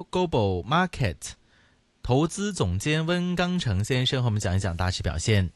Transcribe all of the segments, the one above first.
Global Market 投資總監溫鋼城先生和我們講一講大市表現。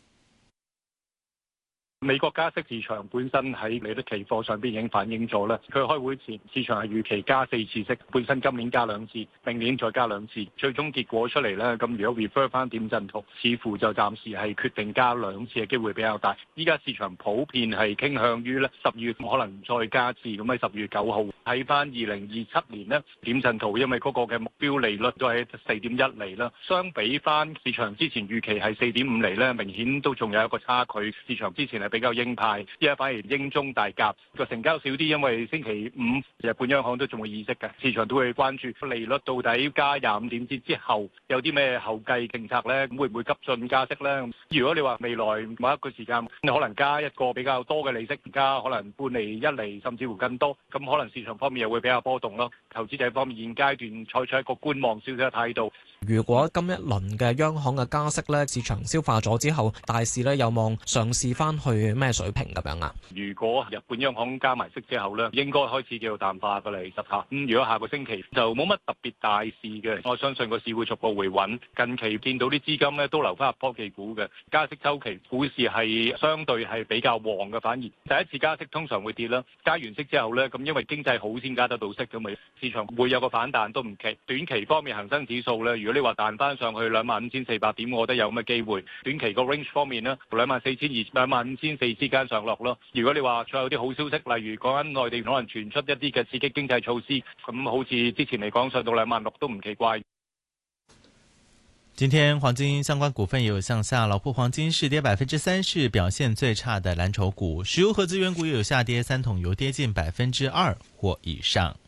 美國加息市場本身喺利率期貨上邊已經反映咗啦。佢開會前市場係預期加4次息，本身今年加2次，明年再加2次。最終結果出嚟咧，咁如果 refer 翻點陣圖，似乎就暫時係決定加2次嘅機會比較大。依家市場普遍係傾向於咧10月可能再加次，咁喺10月9號睇翻2027年呢點陣圖，因為嗰個嘅目標利率都係4.1厘啦，相比翻市場之前預期係4.5厘咧，明顯都仲有一個差距。市場之前係比較鷹派，依家反而鷹中大鴿，個成交少啲，因為星期5日本央行都仲會議息嘅，市場都會關注利率到底加25點子之後有啲咩後繼政策呢？會唔會急進加息呢？如果你話未來某一個時間可能加一個比較多嘅利息，加可能半厘、1厘，甚至乎更多，咁可能市場方面又會比較波動咯。投資者方面現階段採取一個觀望少少嘅態度。 如果今一輪嘅央行嘅加息咧，市場消化咗之後，大市咧有望上試翻去咩水平咁樣啊？ 如果日本央行加埋息之後咧，應該開始叫做淡化嘅嚟實下。如果下個星期就冇乜特別大事嘅，我相信個市會逐步回穩。近期見到啲資金咧都流翻入科技股嘅，加息週期股市係相對係比較旺嘅，反而第一次加息通常會跌啦。加完息之後咧，咁因為經濟好先加得到息嘅嘛，市場會有個反彈都唔奇。短期方面恒生指數咧，如果你話彈翻上去25,400點，我覺得有咁嘅機會。短期個 range 方面呢，24,200、25,400之間上落咯。如果你話再有啲好消息，例如講緊內地可能傳出一啲嘅刺激經濟措施，咁好似之前嚟講上到26,000都唔奇怪。 今天黃金相關股份也有向下，老普黃金是跌3%，是表現最差的藍籌股。石油和資源股也有下跌，3桶油跌近2%或以上。